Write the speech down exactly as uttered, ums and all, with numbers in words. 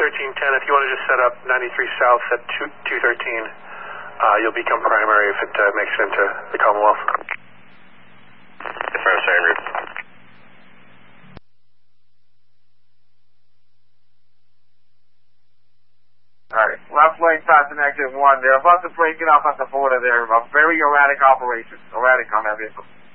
thirteen ten, if you want to just set up ninety-three south at two thirteen, uh, you'll become primary if it uh, makes it into the Commonwealth. Affirm, sir, en route. Alright, left lane passing exit one. They're about to break it off at the border there. A very erratic operation. Erratic on that vehicle.